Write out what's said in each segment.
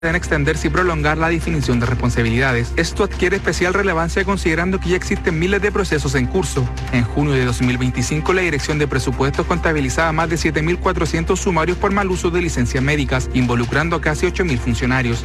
pueden extenderse y prolongar la definición de responsabilidades. Esto adquiere especial relevancia considerando que ya existen miles de procesos en curso. En junio de 2025, la Dirección de Presupuestos contabilizaba más de 7.400 sumarios por mal uso de licencias médicas, involucrando a casi 8.000 funcionarios.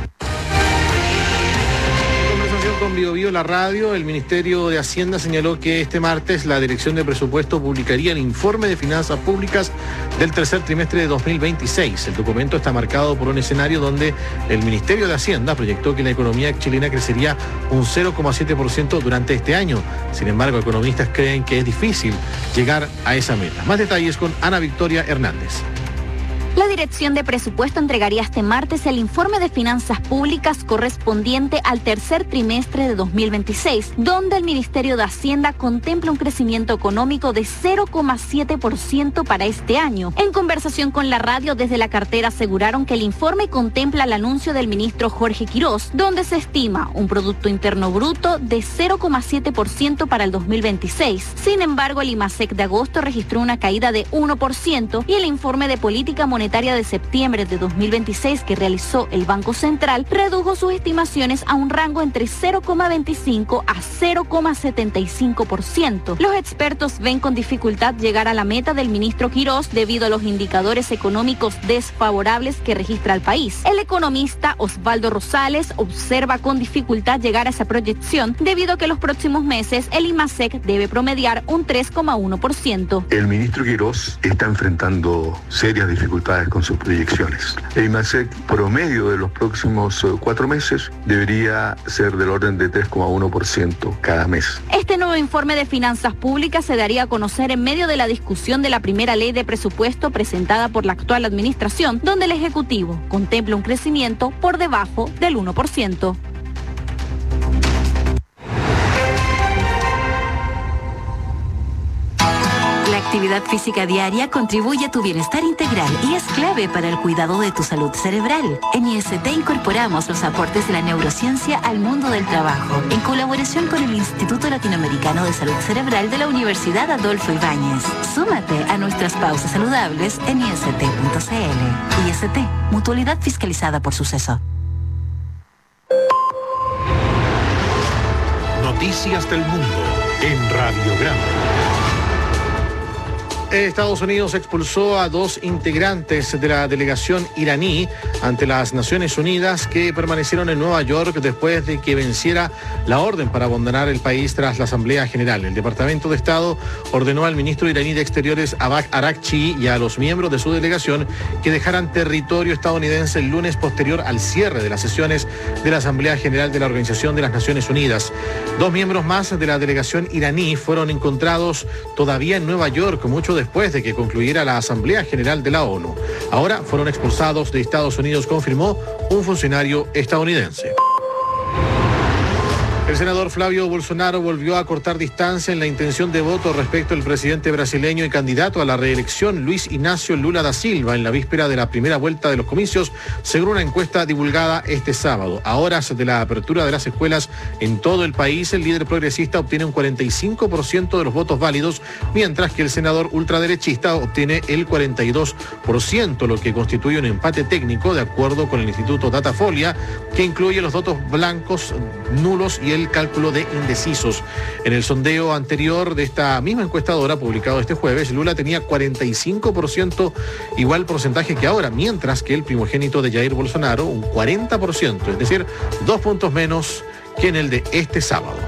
Con Bio Bio, la radio, el Ministerio de Hacienda señaló que este martes la Dirección de Presupuesto publicaría el informe de finanzas públicas del tercer trimestre de 2026. El documento está marcado por un escenario donde el Ministerio de Hacienda proyectó que la economía chilena crecería un 0,7% durante este año. Sin embargo, economistas creen que es difícil llegar a esa meta. Más detalles con Ana Victoria Hernández. La Dirección de Presupuesto entregaría este martes el informe de finanzas públicas correspondiente al tercer trimestre de 2026, donde el Ministerio de Hacienda contempla un crecimiento económico de 0,7% para este año. En conversación con la radio, desde la cartera aseguraron que el informe contempla el anuncio del ministro Jorge Quirós, donde se estima un Producto Interno Bruto de 0,7% para el 2026. Sin embargo, el IMASEC de agosto registró una caída de 1% y el informe de política monetaria de septiembre de 2026 que realizó el Banco Central redujo sus estimaciones a un rango entre 0,25 a 0,75%. Los expertos ven con dificultad llegar a la meta del ministro Quirós debido a los indicadores económicos desfavorables que registra el país. El economista Osvaldo Rosales observa con dificultad llegar a esa proyección debido a que los próximos meses el IMASEC debe promediar un 3,1%. El ministro Quirós está enfrentando serias dificultades con sus proyecciones. El IMASEC promedio de los próximos 4 meses debería ser del orden de 3,1% cada mes. Este nuevo informe de finanzas públicas se daría a conocer en medio de la discusión de la primera ley de presupuesto presentada por la actual administración, donde el Ejecutivo contempla un crecimiento por debajo del 1%. La actividad física diaria contribuye a tu bienestar integral y es clave para el cuidado de tu salud cerebral. En IST incorporamos los aportes de la neurociencia al mundo del trabajo, en colaboración con el Instituto Latinoamericano de Salud Cerebral de la Universidad Adolfo Ibáñez. Súmate a nuestras pausas saludables en ist.cl. IST, mutualidad fiscalizada por Suceso. Noticias del mundo en Radiograma. Estados Unidos expulsó a 2 integrantes de la delegación iraní ante las Naciones Unidas que permanecieron en Nueva York después de que venciera la orden para abandonar el país tras la Asamblea General. El Departamento de Estado ordenó al ministro iraní de Exteriores Abbas Araghchi y a los miembros de su delegación que dejaran territorio estadounidense el lunes posterior al cierre de las sesiones de la Asamblea General de la Organización de las Naciones Unidas. 2 miembros más de la delegación iraní fueron encontrados todavía en Nueva York, mucho después de que concluyera la Asamblea General de la ONU. Ahora fueron expulsados de Estados Unidos, confirmó un funcionario estadounidense. El senador Flavio Bolsonaro volvió a cortar distancia en la intención de voto respecto al presidente brasileño y candidato a la reelección Luis Ignacio Lula da Silva en la víspera de la primera vuelta de los comicios, según una encuesta divulgada este sábado. A horas de la apertura de las escuelas en todo el país, el líder progresista obtiene un 45% de los votos válidos, mientras que el senador ultraderechista obtiene el 42%, lo que constituye un empate técnico de acuerdo con el Instituto Datafolia, que incluye los votos blancos, nulos y el cálculo de indecisos. En el sondeo anterior de esta misma encuestadora, publicado este jueves, Lula tenía 45%, igual porcentaje que ahora, mientras que el primogénito de Jair Bolsonaro, un 40%, es decir, 2 puntos menos que en el de este sábado.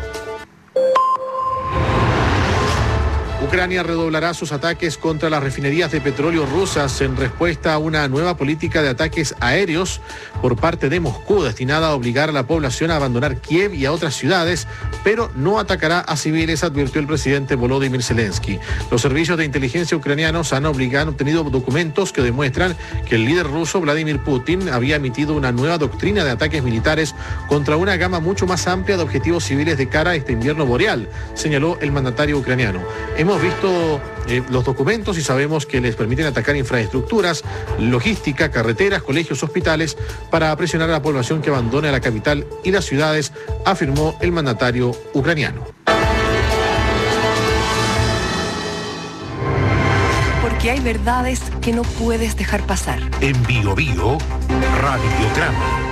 Ucrania redoblará sus ataques contra las refinerías de petróleo rusas en respuesta a una nueva política de ataques aéreos por parte de Moscú, destinada a obligar a la población a abandonar Kiev y a otras ciudades, pero no atacará a civiles, advirtió el presidente Volodymyr Zelensky. Los servicios de inteligencia ucranianos han obtenido documentos que demuestran que el líder ruso Vladimir Putin había emitido una nueva doctrina de ataques militares contra una gama mucho más amplia de objetivos civiles de cara a este invierno boreal, señaló el mandatario ucraniano. Hemos visto los documentos y sabemos que les permiten atacar infraestructuras, logística, carreteras, colegios, hospitales, para presionar a la población que abandone la capital y las ciudades, afirmó el mandatario ucraniano. Porque hay verdades que no puedes dejar pasar. En Bio Bio, Radiograma.